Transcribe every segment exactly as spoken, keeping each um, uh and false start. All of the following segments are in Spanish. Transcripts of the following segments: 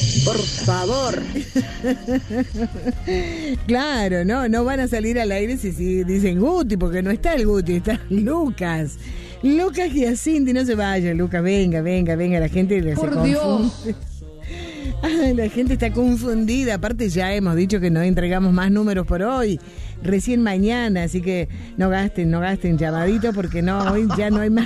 Por favor. Claro, no, no van a salir al aire si, si dicen Guti, porque no está el Guti, está Lucas. Lucas y Cindy, no se vaya, Lucas, venga, venga, venga, la gente se Por confunde. Dios. Ay, la gente está confundida. Aparte ya hemos dicho que no entregamos más números por hoy, recién mañana, así que no gasten, no gasten llamadito porque no, hoy ya no hay más.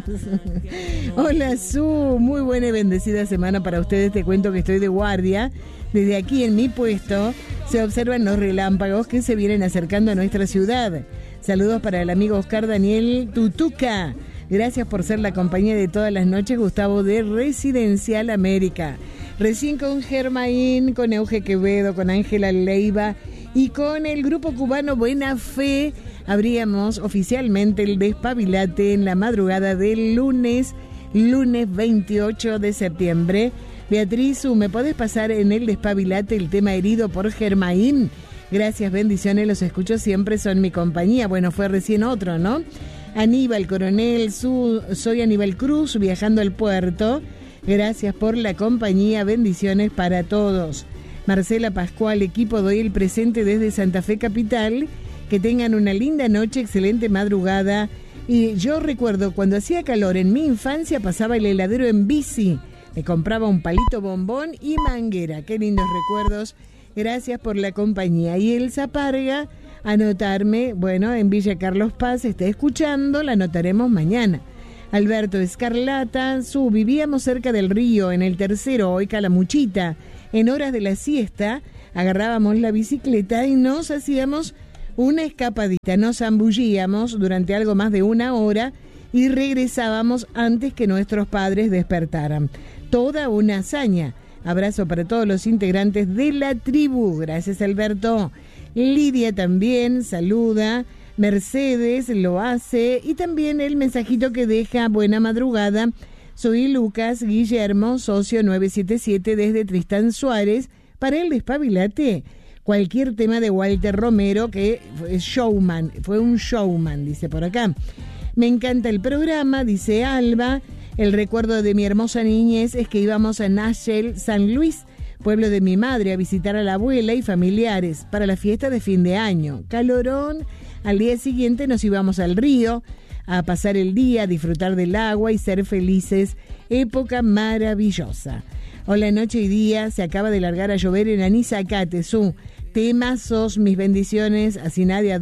Hola Su, muy buena y bendecida semana para ustedes. Te cuento que estoy de guardia. Desde aquí en mi puesto se observan los relámpagos que se vienen acercando a nuestra ciudad. Saludos para el amigo Oscar Daniel Tutuca. Gracias por ser la compañía de todas las noches, Gustavo de Residencial América. Recién con Germaín, con Euge Quevedo, con Ángela Leiva y con el grupo cubano Buena Fe abríamos oficialmente el Despabilate en la madrugada del lunes, lunes veintiocho de septiembre. Beatriz, ¿me podés pasar en el Despabilate el tema Herido por Germaín? Gracias, bendiciones, los escucho siempre, son mi compañía. Bueno, fue recién otro, ¿no? Aníbal Coronel, su, soy Aníbal Cruz, viajando al puerto. Gracias por la compañía, bendiciones para todos. Marcela Pascual, equipo, doy el presente desde Santa Fe Capital. Que tengan una linda noche, excelente madrugada. Y yo recuerdo cuando hacía calor en mi infancia pasaba el heladero en bici. Me compraba un palito bombón y manguera. Qué lindos recuerdos. Gracias por la compañía. Y el Zaparga, anotarme, bueno, en Villa Carlos Paz, está escuchando, la anotaremos mañana. Alberto Escarlata, su, vivíamos cerca del río, en el tercero, hoy Calamuchita. En horas de la siesta, agarrábamos la bicicleta y nos hacíamos una escapadita. Nos zambullíamos durante algo más de una hora y regresábamos antes que nuestros padres despertaran. Toda una hazaña. Abrazo para todos los integrantes de la tribu. Gracias, Alberto. Lidia también saluda. Mercedes lo hace. Y también el mensajito que deja buena madrugada. Soy Lucas Guillermo, socio nueve siete siete desde Tristán Suárez. Para el Despabilate, cualquier tema de Walter Romero, que es showman, fue un showman, dice por acá. Me encanta el programa, dice Alba. El recuerdo de mi hermosa niñez es que íbamos a Nashville, San Luis, pueblo de mi madre, a visitar a la abuela y familiares para la fiesta de fin de año. Calorón. Al día siguiente nos íbamos al río a pasar el día, a disfrutar del agua y ser felices. Época maravillosa. Hola, noche y día. Se acaba de largar a llover en Anizacate. Su temazos, mis bendiciones. Así nadie,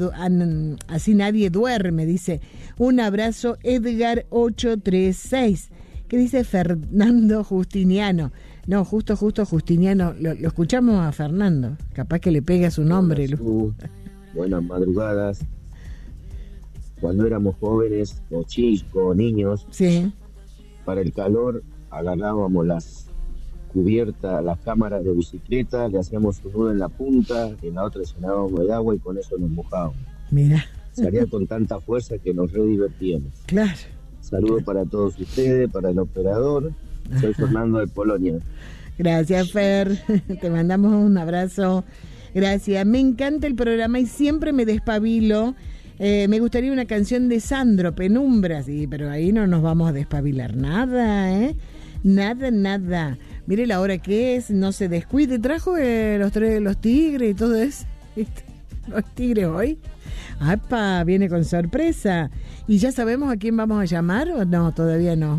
así nadie duerme, dice. Un abrazo, Edgar ocho tres seis. ¿Qué dice Fernando Justiniano? No, justo, justo Justiniano. Lo, lo escuchamos a Fernando. Capaz que le pega su nombre. Hola, Su. Buenas madrugadas. Cuando éramos jóvenes, o chicos, niños, sí, para el calor agarrábamos las cubiertas, las cámaras de bicicleta, le hacíamos un nudo en la punta, en la otra llenábamos de agua y con eso nos mojábamos. Mira. Salía con tanta fuerza que nos re divertíamos. Claro. Saludos claro. para todos ustedes, para el operador. Soy Ajá. Fernando de Polonia. Gracias, Fer. Te mandamos un abrazo. Gracias. Me encanta el programa y siempre me despabilo. Eh, me gustaría una canción de Sandro, Penumbra. Sí, pero ahí no nos vamos a despabilar nada, ¿eh? Nada, nada. Mire la hora que es, no se descuide. Trajo eh, los tres, los tigres y todo eso. Los tigres hoy. ¡Apa! Viene con sorpresa. ¿Y ya sabemos a quién vamos a llamar o no? Todavía no.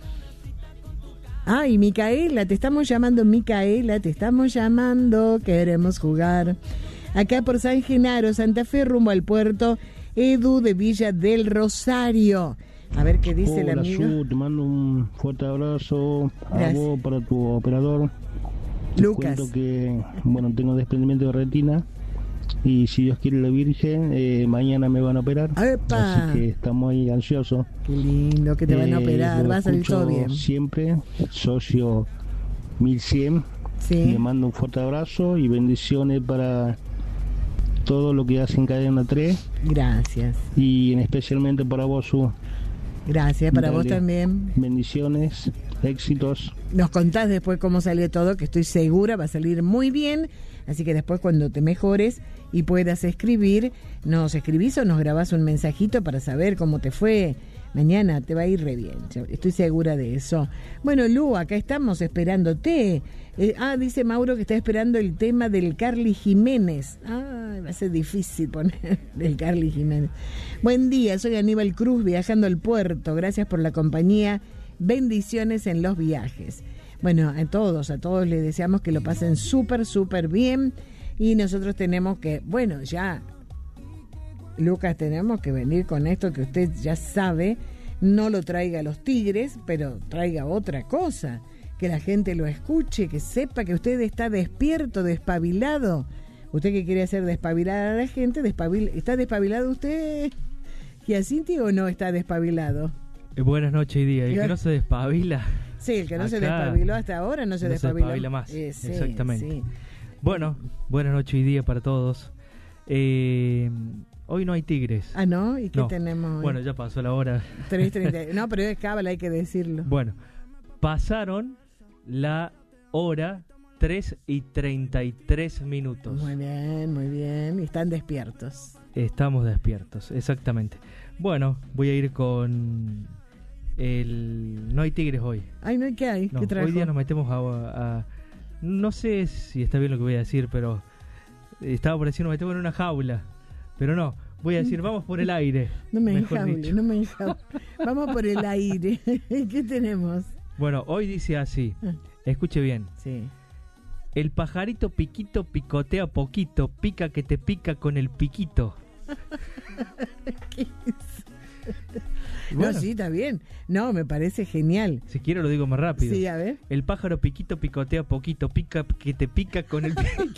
Ah, y Micaela, te estamos llamando, Micaela, te estamos llamando, queremos jugar. Acá por San Genaro, Santa Fe, rumbo al puerto, Edu de Villa del Rosario. A ver qué dice Hola, el amigo. Su, te mando un fuerte abrazo. Gracias. A vos, para tu operador. Te Lucas. cuento que, bueno, tengo desprendimiento de retina. Y si Dios quiere la Virgen, eh, mañana me van a operar. ¡Epa! Así que estamos ahí ansiosos. Qué lindo que te van a operar, Eh, va a salir escucho todo bien. Siempre, socio mil cien. Sí. Le mando un fuerte abrazo y bendiciones para todo lo que hacen Cadena tres. Gracias. Y en especialmente para vos, Su. Gracias, para Dale. vos también. Bendiciones, éxitos. Nos contás después cómo salió todo, que estoy segura va a salir muy bien. Así que después cuando te mejores y puedas escribir, nos escribís o nos grabás un mensajito para saber cómo te fue Mañana te va a ir re bien, estoy segura de eso. Bueno, Lu, acá estamos esperándote. Eh, ah, dice Mauro que está esperando el tema del Carly Jiménez. Ah, va a ser difícil poner del Carly Jiménez. Buen día, soy Aníbal Cruz, viajando al puerto. Gracias por la compañía. Bendiciones en los viajes. Bueno, a todos, a todos les deseamos que lo pasen súper, súper bien. Y nosotros tenemos que, bueno, ya... Lucas, tenemos que venir con esto que usted ya sabe, no lo traiga a los tigres, pero traiga otra cosa, que la gente lo escuche, que sepa que usted está despierto, despabilado. Usted que quiere hacer despabilar a la gente, despabil, ¿está despabilado usted, Giacinti, o no está despabilado? Eh, buenas noches y día, el que no se despabila. Sí, el que no acá, se despabiló hasta ahora no se no despabila, se despabila más. Eh, sí, exactamente. Sí. Bueno, buenas noches y día para todos. Eh... Hoy no hay tigres. Ah, ¿no? ¿Y qué no. tenemos hoy? Bueno, ya pasó la hora. tres treinta. No, pero es cábala, hay que decirlo. Bueno, pasaron la hora tres y treinta y tres minutos. Muy bien, muy bien. Y están despiertos. Estamos despiertos, exactamente. Bueno, voy a ir con el... No hay tigres hoy. Ay, ¿no hay qué hay? No, ¿Qué trajo? hoy día nos metemos a, a... No sé si está bien lo que voy a decir, pero... Estaba por decir, nos metemos en una jaula. Pero no, voy a decir, vamos por el aire. No me mejor enjaule, dicho. no me enjaule. Vamos por el aire. ¿Qué tenemos? Bueno, hoy dice así. Escuche bien. Sí. El pajarito piquito picotea poquito, pica que te pica con el piquito. ¿Qué es? Bueno, No, sí, está bien. No, me parece genial. Si quiero lo digo más rápido. Sí, a ver. El pájaro piquito picotea poquito, pica que te pica con el piquito.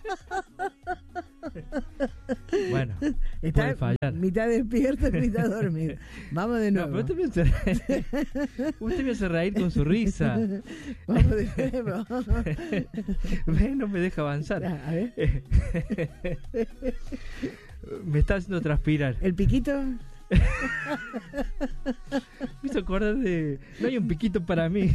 Bueno, Está puede fallar. mitad despierto y mitad dormido. Vamos de No, nuevo. pero usted me hace, usted me hace reír con su risa. Vamos de nuevo. Ve, no me deja avanzar. A ver. Me está haciendo transpirar. ¿El piquito? Me hizo acordar de... No hay un piquito para mí.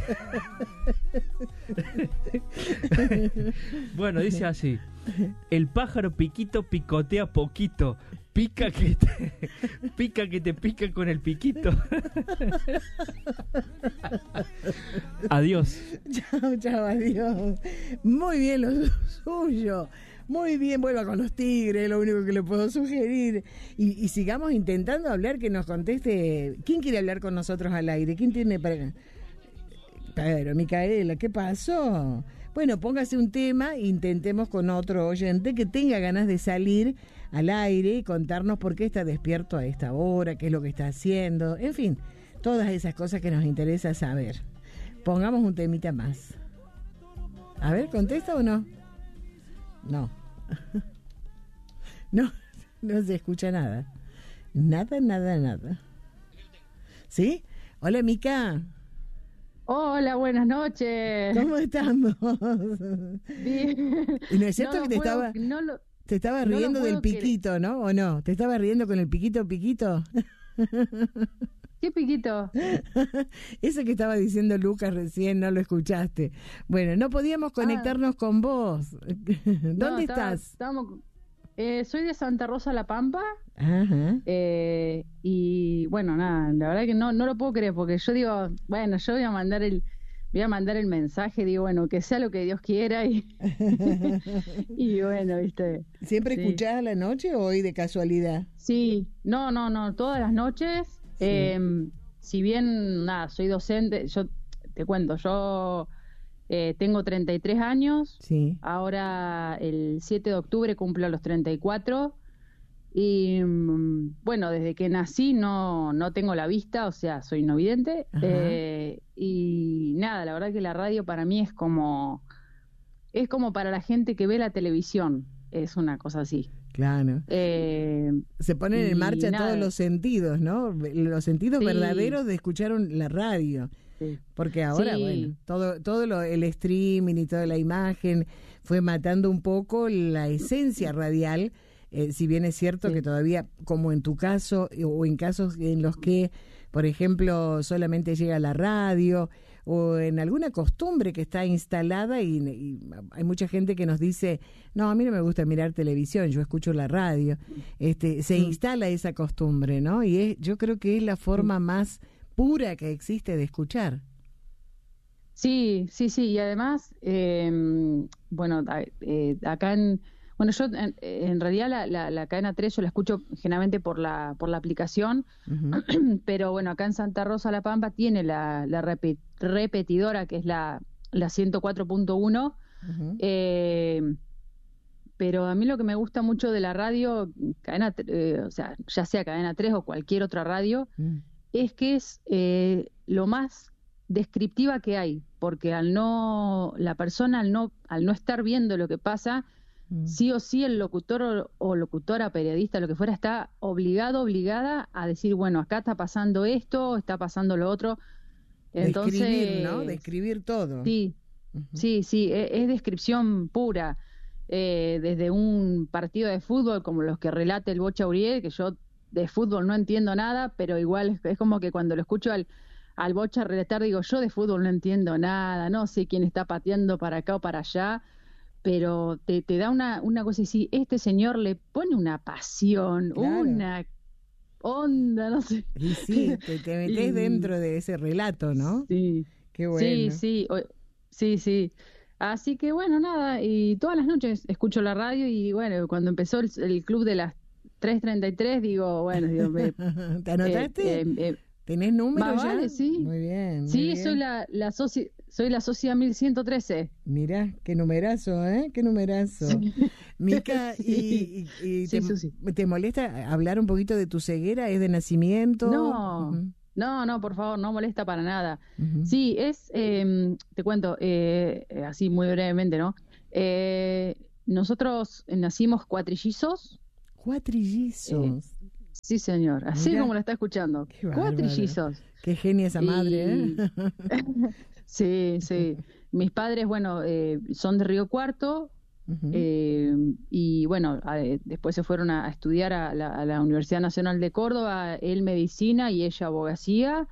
Bueno, dice así. El pájaro piquito picotea poquito, pica que te pica que te pica con el piquito. Adiós. Chao, chao, adiós. Muy bien lo suyo. Muy bien, vuelva con los tigres, lo único que le puedo sugerir. Y, y sigamos intentando hablar, que nos conteste. ¿Quién quiere hablar con nosotros al aire? ¿Quién tiene para...? Pero, Micaela, ¿qué pasó? Bueno, póngase un tema, intentemos con otro oyente que tenga ganas de salir al aire y contarnos por qué está despierto a esta hora, qué es lo que está haciendo, en fin, todas esas cosas que nos interesa saber. Pongamos un temita más. A ver, ¿contesta o no? No. No, no se escucha nada. Nada, nada, nada. ¿Sí? Hola, Mica. Hola, buenas noches. ¿Cómo estamos? Bien. Y no es cierto No que te puedo- estaba, no lo- te estaba no lo riendo del puedo creer. piquito, ¿no? ¿O no? ¿Te estaba riendo con el piquito, piquito? ¿Qué piquito? Eso que estaba diciendo Lucas recién, no lo escuchaste. Bueno, no podíamos conectarnos con vos. ¿Dónde No, estaba- estás? estábamos- eh, soy de Santa Rosa La Pampa Ajá. eh, y bueno, nada, la verdad que no no lo puedo creer porque yo digo, bueno, yo voy a mandar el voy a mandar el mensaje, digo, bueno, que sea lo que Dios quiera y, y bueno, viste. ¿Siempre Sí. escuchás a la noche o hoy de casualidad? Sí, no, no, no, todas las noches. Sí. Eh, si bien, nada, soy docente, yo te cuento, yo eh, tengo treinta y tres años, Sí. ahora el siete de octubre cumplo los treinta y cuatro y mm, bueno, desde que nací no, no tengo la vista, o sea, soy no vidente. Ajá. Eh, y nada, la verdad que la radio para mí es como, es como para la gente que ve la televisión, es una cosa así. Claro. Eh, Se ponen en y marcha nada. todos los sentidos, ¿no? Los sentidos Sí. verdaderos de escuchar un- la radio. sí. Porque ahora, Sí. bueno, todo todo lo, el streaming y toda la imagen fue matando un poco la esencia radial, eh, si bien es cierto Sí. que todavía, como en tu caso, o en casos en los que, por ejemplo, solamente llega la radio, o en alguna costumbre que está instalada y, y hay mucha gente que nos dice, no, a mí no me gusta mirar televisión, yo escucho la radio. Este, se instala esa costumbre, ¿no? Y es, yo creo que es la forma más pura que existe de escuchar. Sí, sí, sí, y además, eh, bueno, eh, acá en, bueno, yo en, en realidad la, la, la cadena tres yo la escucho generalmente por la por la aplicación, uh-huh. Pero bueno, acá en Santa Rosa La Pampa tiene la, la repet, repetidora que es la, la ciento cuatro punto uno, uh-huh. eh, pero a mí lo que me gusta mucho de la radio, cadena, eh, o sea, ya sea cadena tres o cualquier otra radio, uh-huh. es que es eh, lo más descriptiva que hay, porque al no la persona al no al no estar viendo lo que pasa, mm. sí o sí el locutor o, o locutora, periodista, lo que fuera, está obligado, obligada a decir, bueno, acá está pasando esto, está pasando lo otro. Entonces, describir, ¿no? Describir todo. Sí, uh-huh. sí, sí, es, es descripción pura, eh, desde un partido de fútbol como los que relata el Bocha Uriel, que yo de fútbol no entiendo nada, pero igual es, es como que cuando lo escucho al al Bocha relatar, digo, yo de fútbol no entiendo nada, no sé quién está pateando para acá o para allá, pero te, te da una, una cosa y sí, este señor le pone una pasión, claro. Una onda, no sé. Y sí, te, te metés y, dentro de ese relato, ¿no? Sí. Qué bueno. Sí, sí, o, sí, sí. Así que bueno, nada, y todas las noches escucho la radio y bueno, cuando empezó el, el club de las tres treinta y tres, digo, bueno, digo, me, ¿te anotaste? Eh, eh, eh, ¿Tenés número ya? Vale, sí. Muy bien. Muy sí, bien. soy la, la soci, soy la socia mil ciento trece. Mirá, qué numerazo, ¿eh? Qué numerazo. Sí. Mica, ¿y, y, y sí, te, sí. te molesta hablar un poquito de tu ceguera? ¿Es de nacimiento? No, uh-huh. no, no, por favor, no molesta para nada. Uh-huh. Sí, es, eh, te cuento, eh, así muy brevemente, ¿no? Eh, nosotros nacimos cuatrillizos. ¿Cuatrillizos? Eh, Sí, señor, así Mirá. Como la está escuchando. Cuatrillizos. Qué genia esa madre, y... ¿eh? sí, sí. Mis padres, bueno, eh, son de Río Cuarto, uh-huh. eh, y bueno, a, después se fueron a, a estudiar a la, a la Universidad Nacional de Córdoba, él medicina y ella abogacía.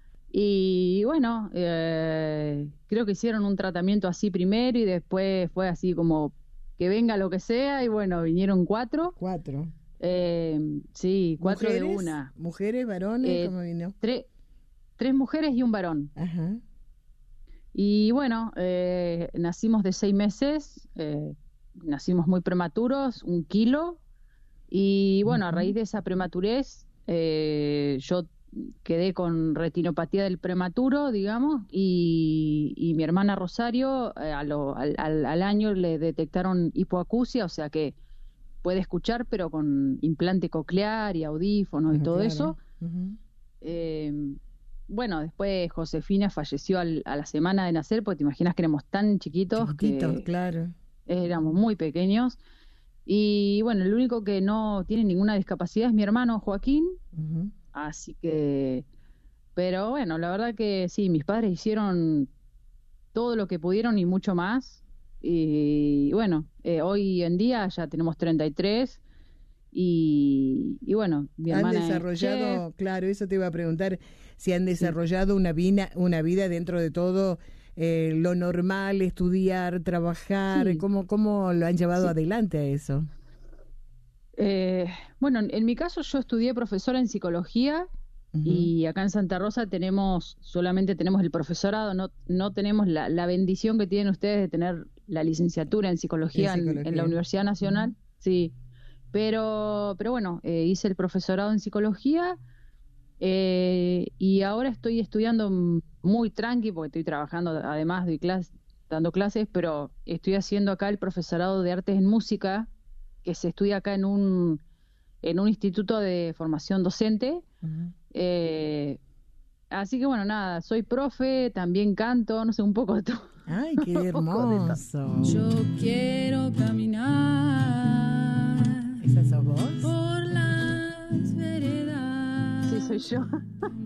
Y bueno, eh, creo que hicieron un tratamiento así primero y después fue así como que venga lo que sea, y bueno, vinieron cuatro. Cuatro. Eh, sí, cuatro ¿Mujeres? de una. ¿Mujeres, varones? Eh, ¿Cómo vino? Tre- tres mujeres y un varón. Ajá. Y bueno, eh, nacimos de seis meses, eh, nacimos muy prematuros, un kilo, y bueno, uh-huh. a raíz de esa prematurez, eh, yo quedé con retinopatía del prematuro, digamos, y, y mi hermana Rosario, eh, a lo, al, al, al año le detectaron hipoacusia, o sea que puede escuchar, pero con implante coclear y audífonos uh-huh, y todo claro. eso. Uh-huh. Eh, bueno, después Josefina falleció al, a la semana de nacer, porque te imaginas que éramos tan chiquitos. Chiquititos, que claro. Éramos muy pequeños. Y bueno, el único que no tiene ninguna discapacidad es mi hermano Joaquín. Uh-huh. Así que... Pero bueno, la verdad que sí, mis padres hicieron todo lo que pudieron y mucho más. Y bueno, eh, hoy en día ya tenemos treinta y tres y, y bueno, mi han hermana desarrollado, es claro, eso te iba a preguntar, si han desarrollado sí. una, vida, una vida dentro de todo eh, lo normal, estudiar, trabajar, sí. ¿cómo, cómo lo han llevado sí. adelante a eso? Eh, bueno, en mi caso yo estudié profesora en psicología. Uh-huh. Y acá en Santa Rosa tenemos, solamente tenemos el profesorado, no, no tenemos la, la bendición que tienen ustedes de tener la licenciatura en psicología en, psicología. en, en la Universidad Nacional, uh-huh. sí, pero, pero bueno, eh, hice el profesorado en psicología eh, y ahora estoy estudiando muy tranqui, porque estoy trabajando, además doy clase, dando clases, pero estoy haciendo acá el profesorado de artes en música, que se estudia acá en un, en un instituto de formación docente. Uh-huh. Eh, así que bueno, nada, soy profe, también canto, no sé, un poco de todo. Ay, qué hermoso. Yo quiero caminar. ¿Esa sos vos? Por las veredas. Sí, soy yo.